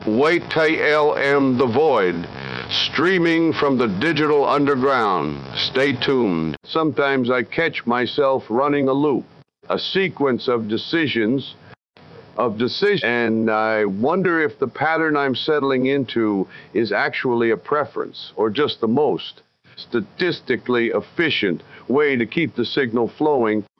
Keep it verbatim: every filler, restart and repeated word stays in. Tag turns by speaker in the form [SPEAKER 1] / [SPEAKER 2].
[SPEAKER 1] Wait till L M The Void, streaming from the digital underground. Stay tuned. Sometimes I catch myself running a loop, a sequence of decisions, of decisions, and I wonder if the pattern I'm settling into is actually a preference or just the most statistically efficient way to keep the signal flowing